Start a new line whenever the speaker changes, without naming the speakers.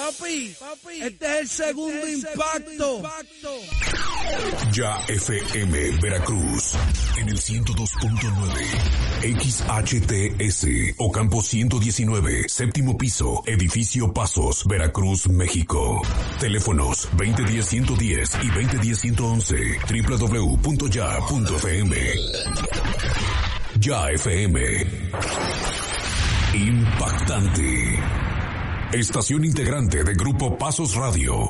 Papi, este es el segundo impacto.
Ya FM Veracruz en el 102.9 XHTS Ocampo 119, séptimo piso, edificio Pasos, Veracruz, México. Teléfonos 2010-110 y 2010-111, www.ya.fm. Ya FM. Impactante. Estación integrante de Grupo Pasos Radio.